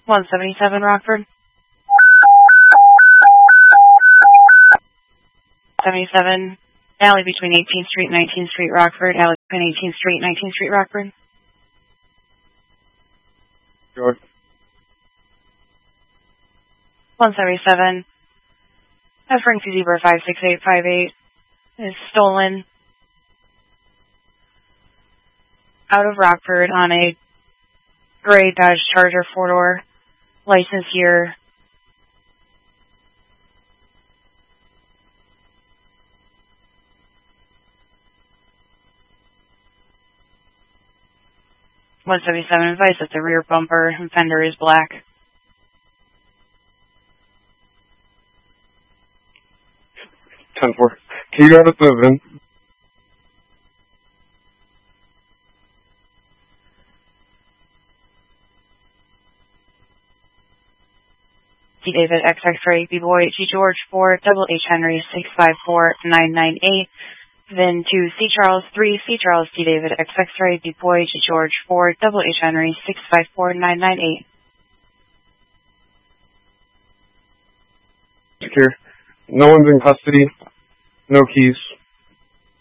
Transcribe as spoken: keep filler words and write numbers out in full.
one seventy-seven Rockford. seventy-seven, alley between eighteenth Street and nineteenth Street, Rockford. Alley between eighteenth Street and nineteenth Street, Rockford. George. one seventy-seven, a Frankie Zebra five six eight five eight is stolen out of Rockford on a gray Dodge Charger four-door, license year one seventy-seven, advice that the rear bumper and fender is black. ten four. Can you grab us the V I N? G David X X-ray B Boy G George four double H Henry six five four nine nine eight. Then to C Charles three C Charles G David X X-ray B Boy G George four double H Henry six five four nine nine eight. Secure. No one's in custody. No keys.